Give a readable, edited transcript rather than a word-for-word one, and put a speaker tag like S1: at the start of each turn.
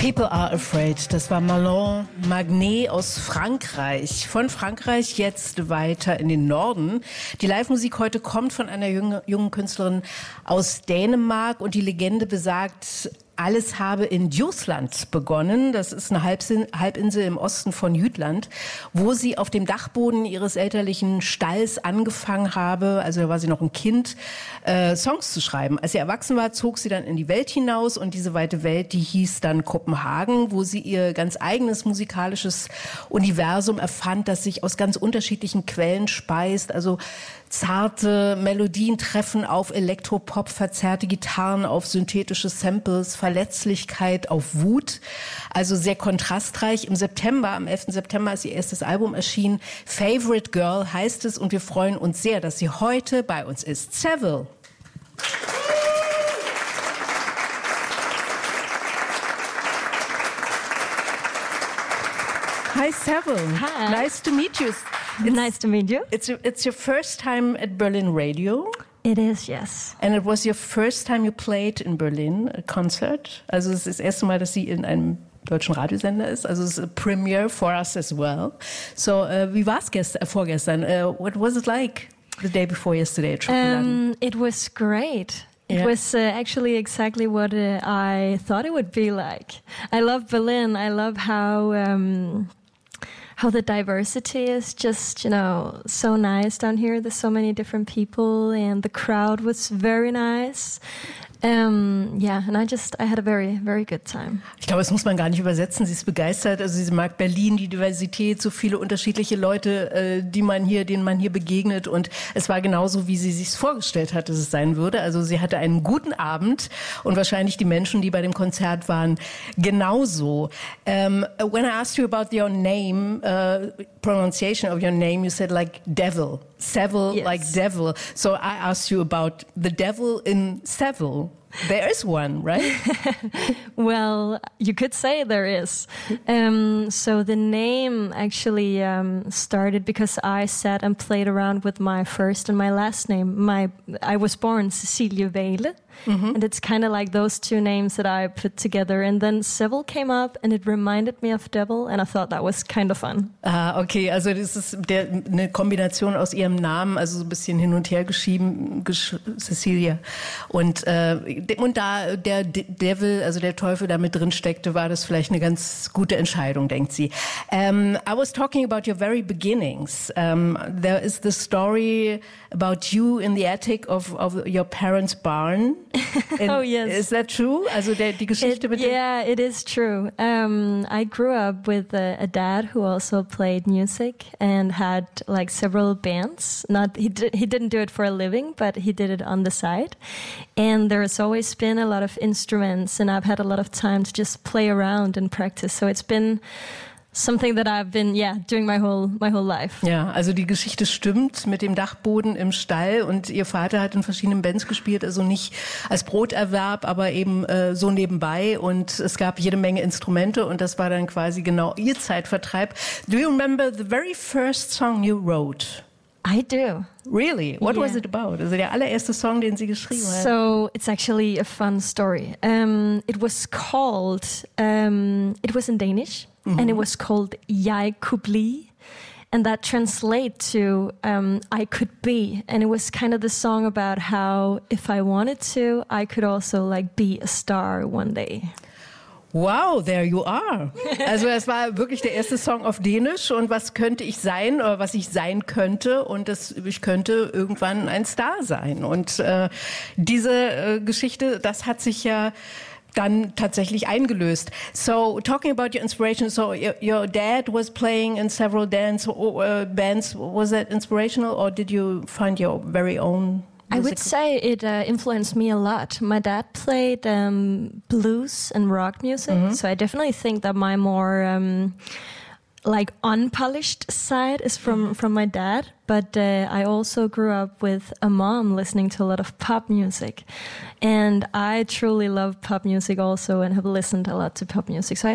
S1: People Are Afraid, das war Manon Magnet aus Frankreich. Von Frankreich jetzt weiter in den Norden. Die Live-Musik heute kommt von einer jungen Künstlerin aus Dänemark und die Legende besagt, alles habe in Djursland begonnen. Das ist eine Halbinsel im Osten von Jütland, wo sie auf dem Dachboden ihres elterlichen Stalls angefangen habe, also da war sie noch ein Kind, Songs zu schreiben. Als sie erwachsen war, zog sie dann in die Welt hinaus und diese weite Welt, die hieß dann Kopenhagen, wo sie ihr ganz eigenes musikalisches Universum erfand, das sich aus ganz unterschiedlichen Quellen speist. Also zarte Melodien treffen auf Elektropop, verzerrte Gitarren auf synthetische Samples, Verletzlichkeit auf Wut. Also sehr kontrastreich. Im September, am 11. September ist ihr erstes Album erschienen. Favorite Girl heißt es und wir freuen uns sehr, dass sie heute bei uns ist. Seville. Hi, Seville.
S2: Hi.
S1: Nice to meet you.
S2: Nice to meet you.
S1: It's your first time at Berlin Radio.
S2: It is, yes.
S1: And it was your first time you played in Berlin, a concert. Also es ist das erste Mal, dass sie in einem deutschen Radiosender ist. Also es ist a premiere for us as well. So, wie war es vorgestern? What was it like the day before yesterday at Schokoladen?
S2: It was great. It
S1: Yeah.
S2: was actually exactly what I thought it would be like. I love Berlin. I love how the diversity is just, so nice down here. There's so many different people and the crowd was very nice. And I had a very, very good time.
S1: Ich glaube, das muss man gar nicht übersetzen. Sie ist begeistert. Also sie mag Berlin, die Diversität, so viele unterschiedliche Leute, denen man hier begegnet. Und es war genauso, wie sie sich vorgestellt hat, dass es sein würde. Also sie hatte einen guten Abend und wahrscheinlich die Menschen, die bei dem Konzert waren, genauso. When I asked you about your name, pronunciation of your name, you said like devil. Seville,
S2: Yes.
S1: like devil. So I asked you about the devil in Seville. There is one, right?
S2: Well, you could say there is. So the name actually started because I sat and played around with my first and my last name. I was born Cecilie Weile, and it's kind of like those two names that I put together. And then Seville came up, and it reminded me of devil, and I thought that was kind of fun.
S1: Ah, okay, also das ist eine Kombination aus ihrem Namen, also so ein bisschen hin und her geschrieben, Cecilia. Und da der Devil, also der Teufel da mit drin steckte, war das vielleicht eine ganz gute Entscheidung, denkt sie. I was talking about your very beginnings. There is the story about you in the attic of your parents' barn.
S2: Oh, yes.
S1: Is that true? Also die Geschichte mit
S2: Yeah, it is true. I grew up with a dad who also played music and had like several bands. He didn't do it for a living, but he did it on the side. And there's always been a lot of instruments, and I've had a lot of time to just play around and practice. So it's been something that I've been, doing my whole life.
S1: Ja, also die Geschichte stimmt mit dem Dachboden im Stall und ihr Vater hat in verschiedenen Bands gespielt, also nicht als Broterwerb, aber eben so nebenbei und es gab jede Menge Instrumente und das war dann quasi genau ihr Zeitvertreib. Do you remember the very first song you wrote?
S2: I do.
S1: Really? What was
S2: Yeah.
S1: it about? Also der allererste Song, den sie geschrieben hat.
S2: So it's actually a fun story. It was called, it was in Danish, and it was called Jeg kunne blive. And that translates to I could be. And it was kind of the song about how if I wanted to, I could also like be a star one day.
S1: Wow, there you are. Also das war wirklich der erste Song auf Dänisch und was könnte ich sein oder was ich sein könnte und ich könnte irgendwann ein Star sein. Und diese Geschichte, das hat sich ja dann tatsächlich eingelöst. So, talking about your inspiration, so your dad was playing in several bands. Was that inspirational or did you find your very own
S2: I would say it influenced me a lot. My dad played blues and rock music, so I definitely think that my more like unpolished side is from my dad. But I also grew up with a mom listening to a lot of pop music, and I truly love pop music also and have listened a lot to pop music. So I